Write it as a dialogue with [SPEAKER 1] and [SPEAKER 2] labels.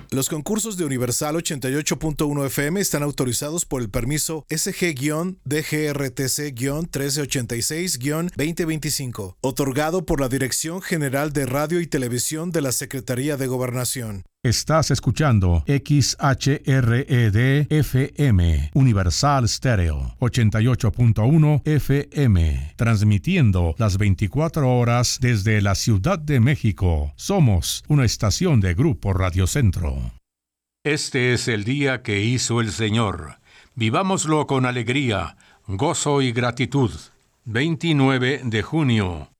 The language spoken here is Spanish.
[SPEAKER 1] Los concursos de Universal 88.1 FM están autorizados por el permiso SG-DGRTC-1386-2025, otorgado por la Dirección General de Radio y Televisión de la Secretaría de Gobernación.
[SPEAKER 2] Estás escuchando XHRED-FM, Universal Stereo, 88.1 FM, transmitiendo las 24 horas desde la Ciudad de México. Somos una estación de Grupo Radio Centro.
[SPEAKER 3] Este es el día que hizo el Señor. Vivámoslo con alegría, gozo y gratitud. 29 de junio.